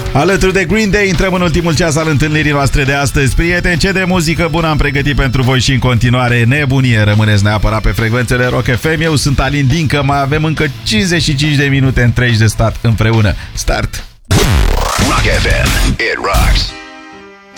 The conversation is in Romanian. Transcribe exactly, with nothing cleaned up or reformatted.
Alături de Green Day intrăm în ultimul ceas al întâlnirii noastre de astăzi. Prieteni, ce de muzică bună am pregătit pentru voi și în continuare nebunie. Rămâneți neapărat pe frecvențele Rock F M. Eu sunt Alin Dincă, mai avem încă cincizeci și cinci de minute întregi de stat împreună. Start! Rock F M, it rocks.